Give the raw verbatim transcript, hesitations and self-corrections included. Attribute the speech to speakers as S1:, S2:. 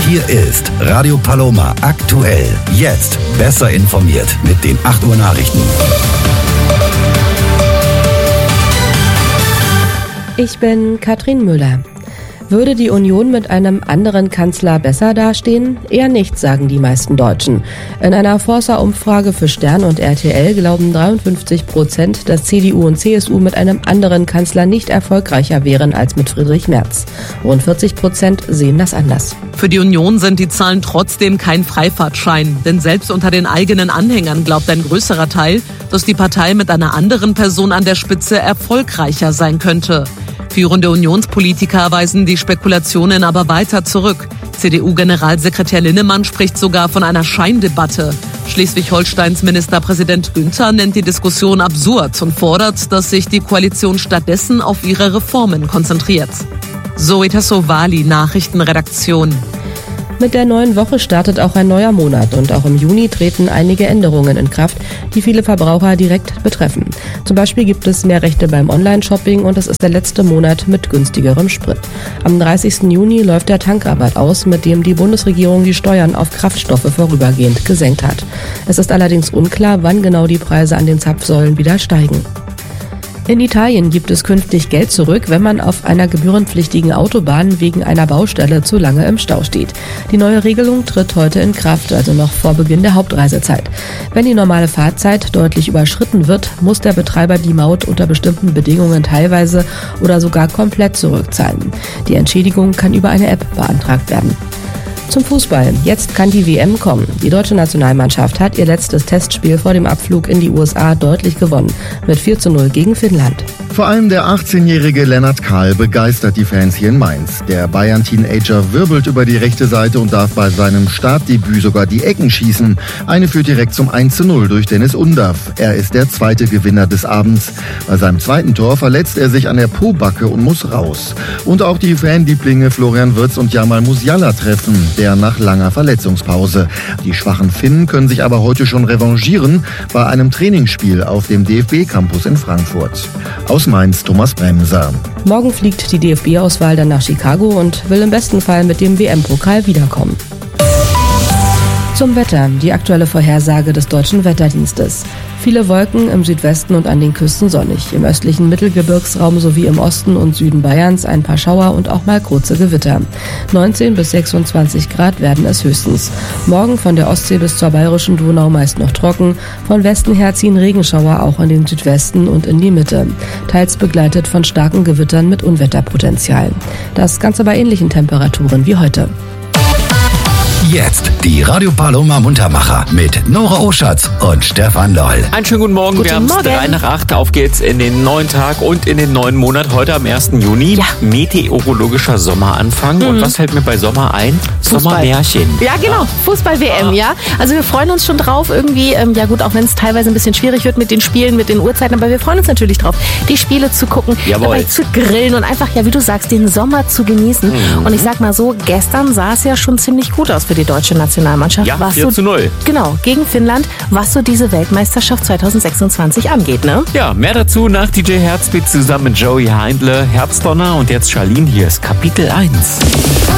S1: Hier ist Radio Paloma aktuell. Jetzt besser informiert mit den acht Uhr Nachrichten.
S2: Ich bin Katrin Müller. Würde die Union mit einem anderen Kanzler besser dastehen? Eher nicht, sagen die meisten Deutschen. In einer Forsa-Umfrage für Stern und R T L glauben dreiundfünfzig Prozent, dass C D U und C S U mit einem anderen Kanzler nicht erfolgreicher wären als mit Friedrich Merz. Rund vierzig Prozent sehen das anders.
S3: Für die Union sind die Zahlen trotzdem kein Freifahrtschein. Denn selbst unter den eigenen Anhängern glaubt ein größerer Teil, dass die Partei mit einer anderen Person an der Spitze erfolgreicher sein könnte. Führende Unionspolitiker weisen die Spekulationen aber weiter zurück. C D U-Generalsekretär Linnemann spricht sogar von einer Scheindebatte. Schleswig-Holsteins Ministerpräsident Günther nennt die Diskussion absurd und fordert, dass sich die Koalition stattdessen auf ihre Reformen konzentriert. Zoe Tassovali, Nachrichtenredaktion.
S2: Mit der neuen Woche startet auch ein neuer Monat und auch im Juni treten einige Änderungen in Kraft, die viele Verbraucher direkt betreffen. Zum Beispiel gibt es mehr Rechte beim Online-Shopping und es ist der letzte Monat mit günstigerem Sprit. Am dreißigsten Juni läuft der Tankrabatt aus, mit dem die Bundesregierung die Steuern auf Kraftstoffe vorübergehend gesenkt hat. Es ist allerdings unklar, wann genau die Preise an den Zapfsäulen wieder steigen. In Italien gibt es künftig Geld zurück, wenn man auf einer gebührenpflichtigen Autobahn wegen einer Baustelle zu lange im Stau steht. Die neue Regelung tritt heute in Kraft, also noch vor Beginn der Hauptreisezeit. Wenn die normale Fahrzeit deutlich überschritten wird, muss der Betreiber die Maut unter bestimmten Bedingungen teilweise oder sogar komplett zurückzahlen. Die Entschädigung kann über eine App beantragt werden. Zum Fußball. Jetzt kann die W M kommen. Die deutsche Nationalmannschaft hat ihr letztes Testspiel vor dem Abflug in die U S A deutlich gewonnen. Mit vier zu null gegen Finnland.
S4: Vor allem der achtzehnjährige Lennart Kahl begeistert die Fans hier in Mainz. Der Bayern-Teenager wirbelt über die rechte Seite und darf bei seinem Startdebüt sogar die Ecken schießen. Eine führt direkt zum eins zu null durch Dennis Undaff. Er ist der zweite Gewinner des Abends. Bei seinem zweiten Tor verletzt er sich an der Pobacke und muss raus. Und auch die Fanlieblinge Florian Wirtz und Jamal Musiala treffen, der nach langer Verletzungspause. Die schwachen Finnen können sich aber heute schon revanchieren bei einem Trainingsspiel auf dem D F B-Campus in Frankfurt. Aus Mainz, Thomas Bremser.
S2: Morgen fliegt die D F B-Auswahl dann nach Chicago und will im besten Fall mit dem W M-Pokal wiederkommen. Zum Wetter, die aktuelle Vorhersage des Deutschen Wetterdienstes. Viele Wolken, im Südwesten und an den Küsten sonnig. Im östlichen Mittelgebirgsraum sowie im Osten und Süden Bayerns ein paar Schauer und auch mal kurze Gewitter. neunzehn bis sechsundzwanzig Grad werden es höchstens. Morgen von der Ostsee bis zur bayerischen Donau meist noch trocken. Von Westen her ziehen Regenschauer auch in den Südwesten und in die Mitte. Teils begleitet von starken Gewittern mit Unwetterpotenzial. Das Ganze bei ähnlichen Temperaturen wie heute.
S1: Jetzt die Radio Paloma Muntermacher mit Nora Oschatz und Stefan Loll.
S5: Einen schönen guten Morgen.
S2: Guten
S5: Wir haben es
S2: Morgen.
S5: drei nach acht. Auf geht's in den neuen Tag und in den neuen Monat. Heute am ersten Juni.
S2: Ja.
S5: Meteorologischer Sommeranfang. Mhm. Und was fällt mir bei Sommer ein?
S6: Fußball.
S5: Sommermärchen.
S6: Ja, genau. Fußball-W M, ja. Also wir freuen uns schon drauf irgendwie. Ähm, ja gut, auch wenn es teilweise ein bisschen schwierig wird mit den Spielen, mit den Uhrzeiten. Aber wir freuen uns natürlich drauf, die Spiele zu gucken,
S5: Jawohl.
S6: dabei zu grillen und einfach, ja wie du sagst, den Sommer zu genießen.
S5: Mhm.
S6: Und ich sag mal so, gestern sah es ja schon ziemlich gut aus für die deutsche Nationalmannschaft.
S5: Ja,
S6: was
S5: vier
S6: so,
S5: zu null.
S6: Genau, gegen Finnland, was so diese Weltmeisterschaft zwanzig sechsundzwanzig angeht, ne?
S5: Ja, mehr dazu nach D J Herzbeat zusammen mit Joey Heindle, Herbstdonner und jetzt Charlene. Hier ist Kapitel eins.